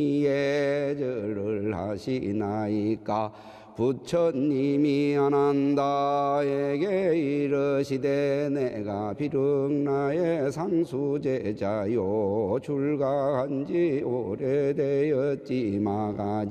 예절을 하시나이까. 부처님이 아난다에게 이르시되 내가 비륵나의 상수제자요 출가한지 오래되었지 마가